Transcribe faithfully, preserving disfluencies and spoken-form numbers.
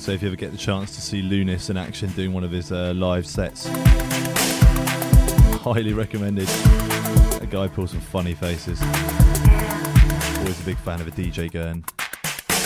say if you ever get the chance to see Lunis in action doing one of his uh, live sets, highly recommended. A guy pulls some funny faces. Always a big fan of a D J Gurn.